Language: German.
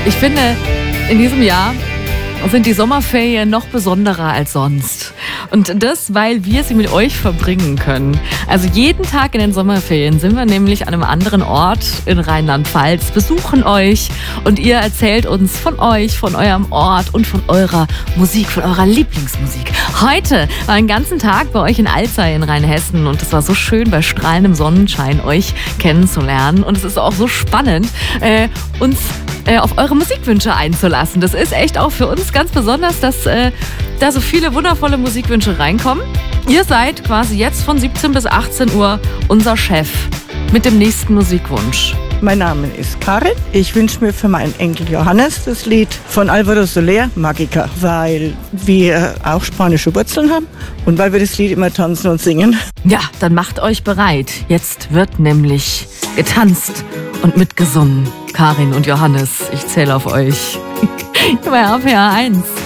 Ich finde, in diesem Jahr sind die Sommerferien noch besonderer als sonst. Und das, weil wir sie mit euch verbringen können. Also jeden Tag in den Sommerferien sind wir nämlich an einem anderen Ort in Rheinland-Pfalz, besuchen euch und ihr erzählt uns von euch, von eurem Ort und von eurer Musik, von eurer Lieblingsmusik. Heute war einen ganzen Tag bei euch in Alzey in Rheinhessen und es war so schön, bei strahlendem Sonnenschein euch kennenzulernen. Und es ist auch so spannend, uns auf eure Musikwünsche einzulassen. Das ist echt auch für uns ganz besonders, dass da so viele wundervolle Musikwünsche reinkommen. Ihr seid quasi jetzt von 17 bis 18 Uhr unser Chef mit dem nächsten Musikwunsch. Mein Name ist Karin. Ich wünsche mir für meinen Enkel Johannes das Lied von Álvaro Soler, Magica, weil wir auch spanische Wurzeln haben und weil wir das Lied immer tanzen und singen. Ja, dann macht euch bereit. Jetzt wird nämlich getanzt und mitgesungen. Karin und Johannes, ich zähle auf euch. Bei RPA 1.